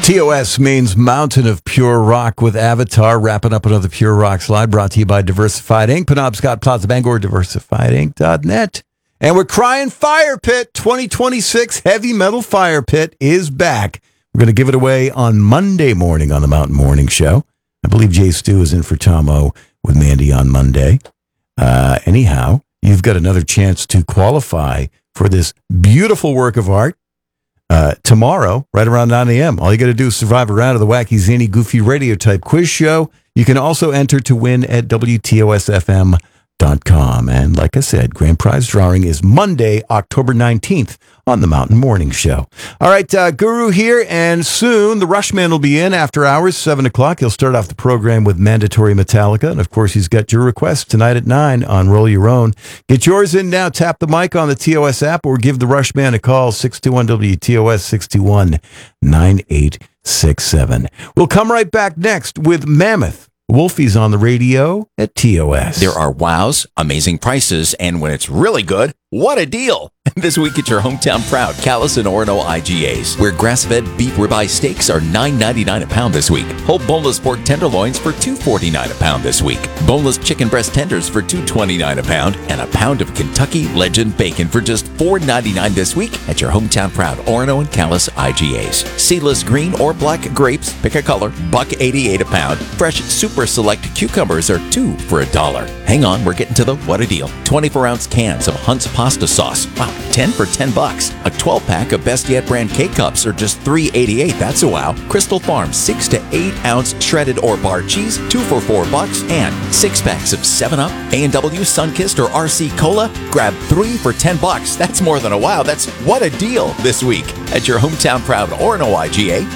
TOS means Mountain of Pure Rock with Avatar, wrapping up another Pure Rock slide brought to you by Diversified Inc., Penobscot Plaza, Bangor, diversifiedinc.net. And we're crying Fire Pit 2026 Heavy Metal Fire Pit is back. We're going to give it away on Monday morning on the Mountain Morning Show. I believe Jay Stu is in for Tom O with Mandy on Monday. Anyhow, you've got another chance to qualify for this beautiful work of art. Tomorrow, right around 9 a.m. All you got to do is survive a round of the Wacky Zany Goofy Radio type quiz show. You can also enter to win at WTOSFM.com. And like I said, grand prize drawing is Monday, October 19th on the Mountain Morning Show. All right, Guru here, and soon the Rushman will be in after hours, 7 o'clock. He'll start off the program with Mandatory Metallica. And of course, he's got your request tonight at 9 on Roll Your Own. Get yours in now. Tap the mic on the TOS app or give the Rushman a call, 621-WTOS, 621-9867. We'll come right back next with Mammoth. Wolfie's on the radio at TOS. There are wows, amazing prices, and when it's really good, what a deal! This week at your hometown proud, Callis and Orono IGAs, where grass-fed beef ribeye steaks are $9.99 a pound this week. Whole boneless pork tenderloins for $2.49 a pound this week. Boneless chicken breast tenders for $2.29 a pound, and a pound of Kentucky Legend bacon for just $4.99 this week at your hometown proud Orono and Callis IGAs. Seedless green or black grapes, pick a color, $1.88 a pound. Fresh super select cucumbers are $2 for $1. Hang on, we're getting to the what a deal. 24-ounce cans of Hunt's pasta sauce. Wow, 10 for $10. A 12-pack of Best Yet brand K-Cups are just $3.88. That's a wow. Crystal Farm 6 to 8 ounce shredded or bar cheese, 2 for $4. And 6 packs of 7-Up, A&W, Sunkist, or RC Cola. Grab 3 for $10. That's more than a wow. That's what a deal this week at your hometown proud Orono IGA,